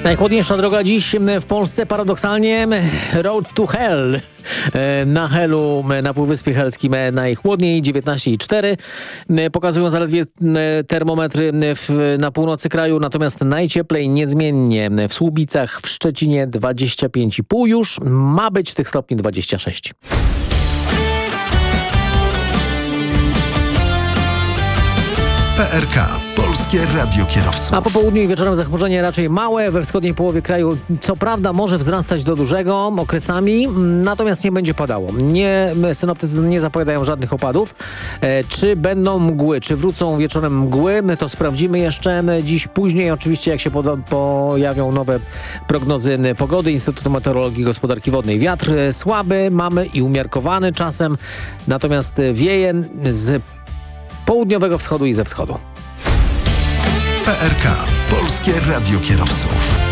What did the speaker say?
Najchłodniejsza droga dziś w Polsce paradoksalnie Road to Hell. Na Helu, na Półwyspie Helskim najchłodniej 19,4. Pokazują zaledwie termometry na północy kraju, natomiast najcieplej niezmiennie w Słubicach, w Szczecinie 25,5 już. Ma być tych stopni 26. PRK. Polskie Radio Kierowców. A po południu i wieczorem zachmurzenie raczej małe. We wschodniej połowie kraju co prawda może wzrastać do dużego okresami, natomiast nie będzie padało. Synoptycy nie zapowiadają żadnych opadów. Czy będą mgły, czy wrócą wieczorem mgły, to sprawdzimy jeszcze dziś później. Oczywiście jak się pojawią nowe prognozy pogody Instytutu Meteorologii i Gospodarki Wodnej. Wiatr słaby mamy i umiarkowany czasem, natomiast wieje z południowego wschodu i ze wschodu. PRK. Polskie Radio Kierowców.